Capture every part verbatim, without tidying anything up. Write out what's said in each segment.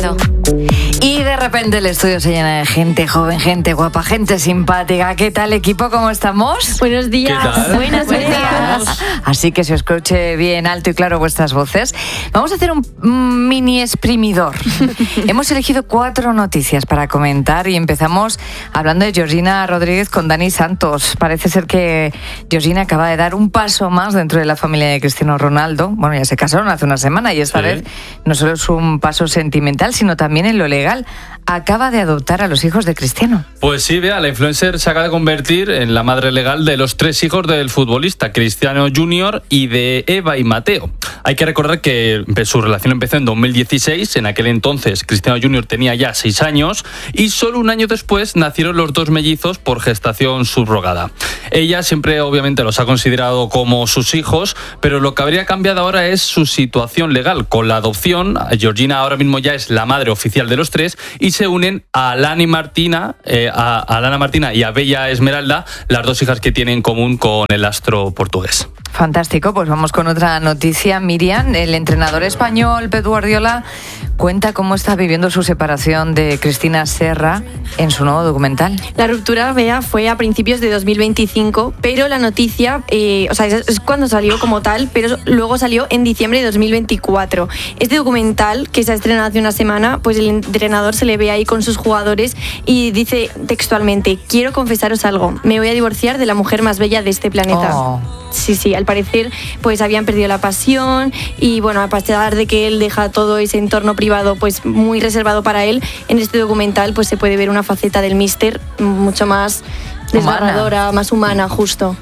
informado. Y de repente el estudio se llena de gente joven, gente guapa, gente simpática. ¿Qué tal, equipo? ¿Cómo estamos? Buenos días. ¿Qué tal? Buenos días. Así que se os escuche bien alto y claro vuestras voces. Vamos a hacer un, un mini exprimidor. Hemos elegido cuatro noticias para comentar y empezamos hablando de Georgina Rodríguez con Dani Santos. Parece ser que Georgina acaba de dar un paso más dentro de la familia de Cristiano Ronaldo. Bueno, ya se casaron hace una semana y esta Sí. vez no solo es un paso sentimental, sino también en lo legal. Acaba de adoptar a los hijos de Cristiano. Pues sí, vea, la influencer se acaba de convertir en la madre legal de los tres hijos del futbolista, Cristiano junior y de Eva y Mateo. Hay que recordar que su relación empezó en dos mil dieciséis, en aquel entonces Cristiano junior tenía ya seis años y solo un año después nacieron los dos mellizos por gestación subrogada. Ella siempre obviamente los ha considerado como sus hijos, pero lo que habría cambiado ahora es su situación legal. Con la adopción, Georgina ahora mismo ya es la madre oficial de los tres y se unen a Alana Martina, eh, a, a Alana Martina y a Bella Esmeralda, las dos hijas que tiene en común con el astro portugués. Fantástico, pues vamos con otra noticia. Miriam, el entrenador español Pep Guardiola cuenta cómo está viviendo su separación de Cristina Serra en su nuevo documental. La ruptura, Bea, fue a principios de dos mil veinticinco, pero la noticia, eh, o sea, es, es cuando salió como tal, pero luego salió en diciembre de dos mil veinticuatro. Este documental, que se ha estrenado hace una semana, pues el entrenador se le ve ahí con sus jugadores y dice textualmente: quiero confesaros algo, me voy a divorciar de la mujer más bella de este planeta. Oh. Sí, sí, al parecer pues habían perdido la pasión y bueno, a pesar de que él deja todo ese entorno privado pues muy reservado para él, en este documental pues se puede ver una faceta del míster mucho más desgarradora, más humana, justo.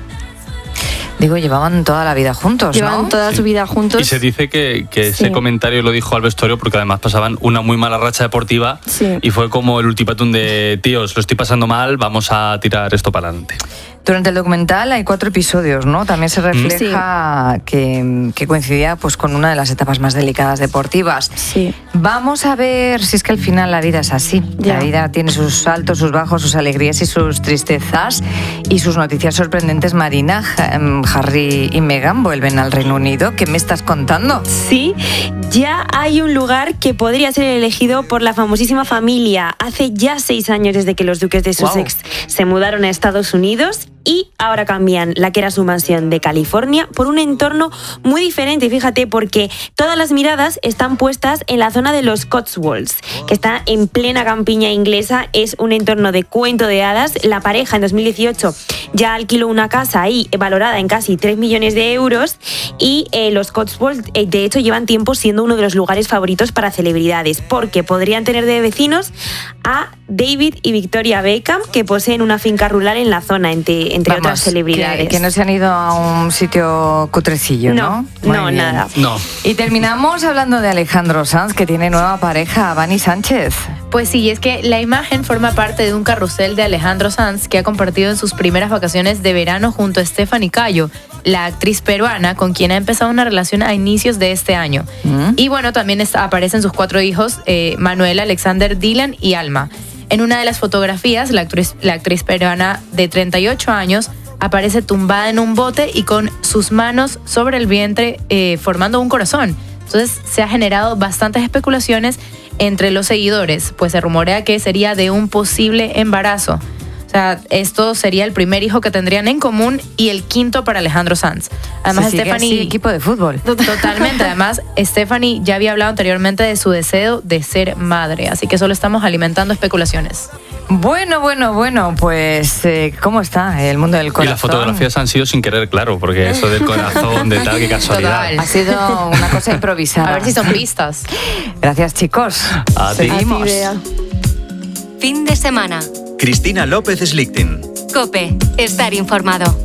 Digo, llevaban toda la vida juntos, Llevan ¿no? toda Sí. su vida juntos. Y se dice que, que Sí. ese comentario lo dijo al vestuario porque además pasaban una muy mala racha deportiva Sí. y fue como el ultimátum de tíos, lo estoy pasando mal, vamos a tirar esto para adelante. Durante el documental hay cuatro episodios, ¿no? También se refleja que, que coincidía pues, con una de las etapas más delicadas deportivas. Sí. Vamos a ver si es que al final la vida es así. Ya. La vida tiene sus altos, sus bajos, sus alegrías y sus tristezas y sus noticias sorprendentes. Marina, Harry y Meghan vuelven al Reino Unido. ¿Qué me estás contando? Sí, ya hay un lugar que podría ser elegido por la famosísima familia. Hace ya seis años desde que los duques de Sussex wow. se mudaron a Estados Unidos y ahora cambian la que era su mansión de California por un entorno muy diferente, fíjate, porque todas las miradas están puestas en la zona de los Cotswolds, que está en plena campiña inglesa. Es un entorno de cuento de hadas. La pareja en dos mil dieciocho ya alquiló una casa ahí valorada en casi tres millones de euros y eh, los Cotswolds eh, de hecho llevan tiempo siendo uno de los lugares favoritos para celebridades, porque podrían tener de vecinos a David y Victoria Beckham, que poseen una finca rural en la zona, entre, entre Vamos, otras celebridades. Que, que no se han ido a un sitio cutrecillo, ¿no? No, no, Muy bien. nada. No. Y terminamos hablando de Alejandro Sanz, que tiene nueva pareja, Vani Sánchez. Pues sí, es que la imagen forma parte de un carrusel de Alejandro Sanz que ha compartido en sus primeras vacaciones de verano junto a Stephanie Cayo, la actriz peruana con quien ha empezado una relación a inicios de este año. Mm. Y bueno, también está, aparecen sus cuatro hijos, eh, Manuel, Alexander, Dylan y Alma. En una de las fotografías, la actriz, la actriz peruana de treinta y ocho años aparece tumbada en un bote y con sus manos sobre el vientre eh, formando un corazón. Entonces se ha generado bastantes especulaciones entre los seguidores, pues se rumorea que sería de un posible embarazo. O sea, esto sería el primer hijo que tendrían en común y el quinto para Alejandro Sanz. Además, Se Stephanie... sigue así, equipo de fútbol. Totalmente. Además, Stephanie ya había hablado anteriormente de su deseo de ser madre, así que solo estamos alimentando especulaciones. Bueno, bueno, bueno, pues eh, ¿cómo está el mundo del corazón? Y las fotografías han sido sin querer, claro, porque eso del corazón, de tal, qué casualidad. Total. Ha sido una cosa improvisada. A ver si son pistas. Gracias, chicos. A ti. Seguimos. A ti, Bea. Fin de semana. Cristina López Slichting. COPE. Estar informado.